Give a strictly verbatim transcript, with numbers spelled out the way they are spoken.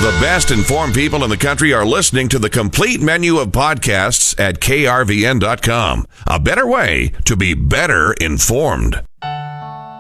of the best informed people in the country are listening to the complete menu of podcasts at K R V N dot com. A better way to be better informed.